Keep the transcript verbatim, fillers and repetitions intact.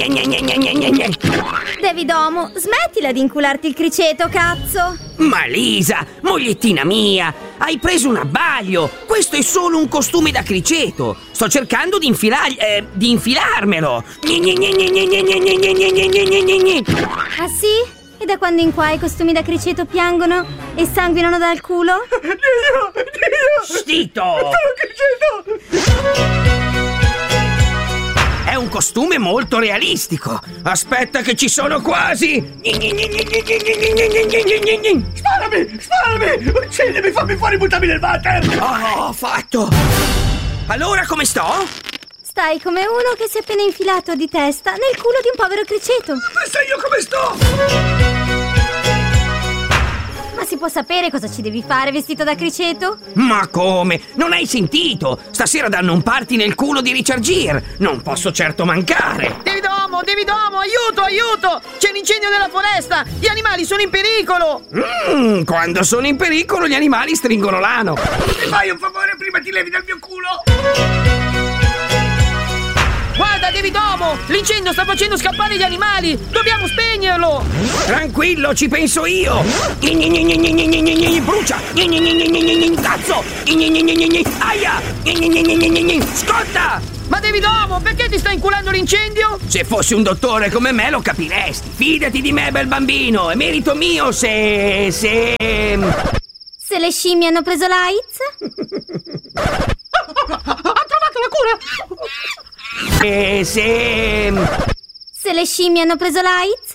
Davidomo, smettila di incularti il criceto, cazzo! Ma Lisa, mogliettina mia, hai preso un abbaglio. Questo è solo un costume da criceto. Sto cercando di infilar... Eh, di infilarmelo. Ah sì? E da quando in qua i costumi da criceto piangono e sanguinano dal culo? Dio, Dio! Zitto! È un costume molto realistico. Aspetta che ci sono quasi. Sparami, sparami! Uccidimi, fammi fuori, buttami nel water! Oh, fatto! Allora come sto? Stai come uno che si è appena infilato di testa nel culo di un povero criceto. Pensa io come sto? Ma si può sapere cosa ci devi fare vestito da criceto? Ma come? Non hai sentito? Stasera danno un party nel culo di Richard Gere. Non posso certo mancare. Davidomo, Davidomo, aiuto, aiuto! C'è l'incendio nella foresta! Gli animali sono in pericolo! Mm, quando sono in pericolo gli animali stringono l'ano. Mi fai un favore prima ti levi dal mio culo? Guarda, Davidomo! L'incendio sta facendo scappare gli animali! Dobbiamo spegnerlo! Tranquillo, ci penso io! Brucia! Cazzo! Aia! Scotta! Ma Davidomo, perché ti sta inculando l'incendio? Se fossi un dottore come me lo capiresti. Fidati di me, bel bambino, è merito mio se... se... Se le scimmie hanno preso l'AIDS? Ha trovato la cura! E se... Se le scimmie hanno preso l'AIDS?